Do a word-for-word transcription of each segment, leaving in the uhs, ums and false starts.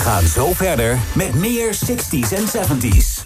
gaan zo verder met meer zestig's en zeventig's.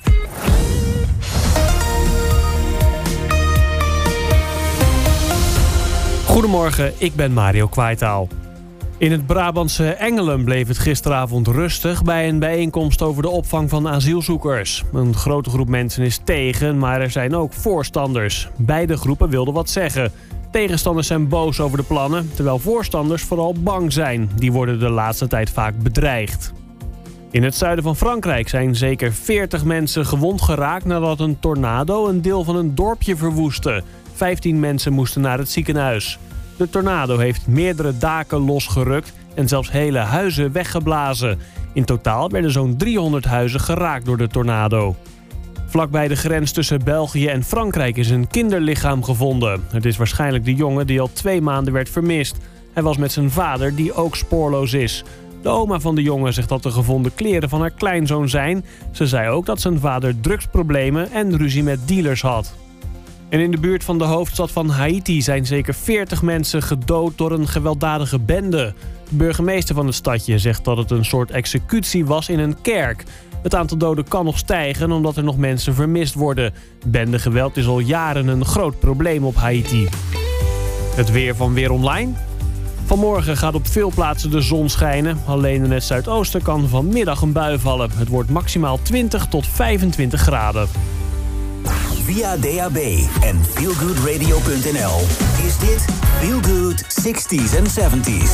Goedemorgen, ik ben Mario Kwaitaal. In het Brabantse Engelen bleef het gisteravond rustig bij een bijeenkomst over de opvang van asielzoekers. Een grote groep mensen is tegen, maar er zijn ook voorstanders. Beide groepen wilden wat zeggen. Tegenstanders zijn boos over de plannen, terwijl voorstanders vooral bang zijn. Die worden de laatste tijd vaak bedreigd. In het zuiden van Frankrijk zijn zeker veertig mensen gewond geraakt nadat een tornado een deel van een dorpje verwoestte. vijftien mensen moesten naar het ziekenhuis. De tornado heeft meerdere daken losgerukt en zelfs hele huizen weggeblazen. In totaal werden zo'n driehonderd huizen geraakt door de tornado. Vlakbij de grens tussen België en Frankrijk is een kinderlichaam gevonden. Het is waarschijnlijk de jongen die al twee maanden werd vermist. Hij was met zijn vader, die ook spoorloos is. De oma van de jongen zegt dat de gevonden kleren van haar kleinzoon zijn. Ze zei ook dat zijn vader drugsproblemen en ruzie met dealers had. En in de buurt van de hoofdstad van Haiti zijn zeker veertig mensen gedood door een gewelddadige bende. De burgemeester van het stadje zegt dat het een soort executie was in een kerk. Het aantal doden kan nog stijgen omdat er nog mensen vermist worden. Bendegeweld is al jaren een groot probleem op Haiti. Het weer van Weer Online. Vanmorgen gaat op veel plaatsen de zon schijnen. Alleen in het zuidoosten kan vanmiddag een bui vallen. Het wordt maximaal twintig tot vijfentwintig graden. Via D A B en feelgoodradio punt n l is dit Feel Good zestig's en zeventig's.